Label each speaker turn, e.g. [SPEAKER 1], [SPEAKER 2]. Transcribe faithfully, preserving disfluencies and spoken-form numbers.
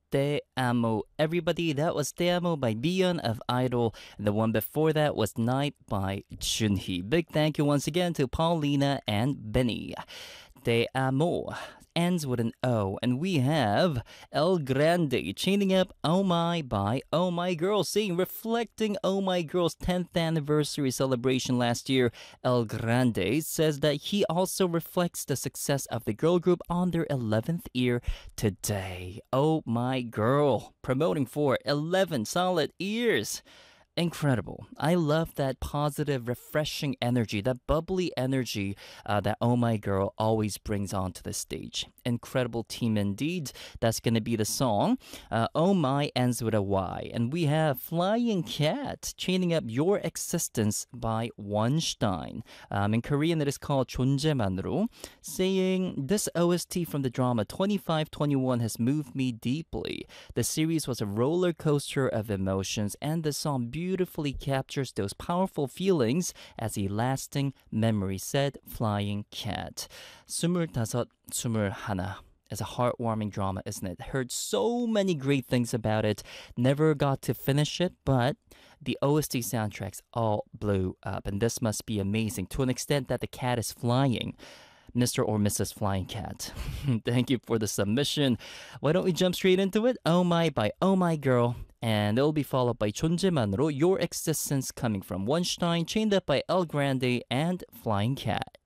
[SPEAKER 1] Te Amo. Everybody, that was Te Amo by Beyond of Idol. And the one before that was Night by Junhee. Big thank you once again to Paulina and Benny. Te Amo ends with an O, and we have El Grande chaining up Oh My by Oh My Girl, saying reflecting Oh My Girl's tenth anniversary celebration last year. El Grande says that he also reflects the success of the girl group on their eleventh year today. Oh My Girl, promoting for eleven solid years. Incredible. I love that positive, refreshing energy, that bubbly energy uh, that Oh My Girl always brings onto the stage. Incredible team indeed. That's going to be the song. Uh, Oh My ends with a Y. And we have Flying Cat chaining up Your Existence by Wonstein. Um, in Korean, it is called 존재만으로, saying this O S T from the drama twenty-five twenty-one has moved me deeply. The series was a roller coaster of emotions, and the song beautifully captures those powerful feelings as a lasting memory, said Flying Cat. 스물다섯, 스물하나 is a heartwarming drama, isn't it? Heard so many great things about it. Never got to finish it, but the O S T soundtracks all blew up, and this must be amazing to an extent that the cat is flying. Mister or Missus Flying Cat. Thank you for the submission. Why don't we jump straight into it? Oh My by Oh My Girl. And it'll be followed by 존재만으로 Your Existence coming from Wonstein, chained up by El Grande and Flying Cat.